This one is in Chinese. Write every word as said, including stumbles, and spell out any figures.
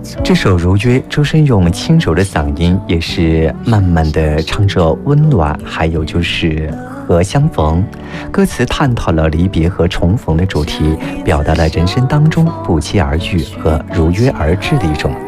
这首《如约》，周深用轻柔的嗓音，也是慢慢的唱着温暖，还有就是和相逢。歌词探讨了离别和重逢的主题，表达了人生当中不期而遇和如约而至的一种